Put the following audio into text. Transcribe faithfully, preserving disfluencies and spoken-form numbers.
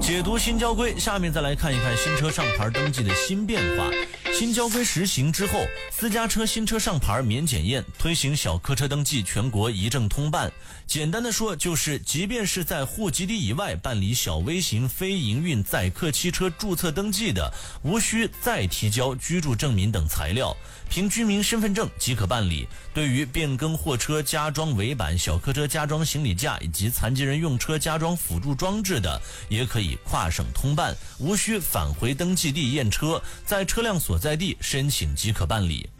解读新交规，下面再来看一看新车上牌登记的新变化。新交规实行之后，私家车新车上牌免检验，推行小客车登记全国一证通办。简单的说，就是即便是在户籍地以外办理小微型非营运载客汽车注册登记的，无需再提交居住证明等材料，凭居民身份证即可办理。对于变更货车加装尾板、小客车加装行李架以及残疾人用车加装辅助装置的，也可以跨省通办，无需返回登记地验车，在车辆所在地申请即可办理。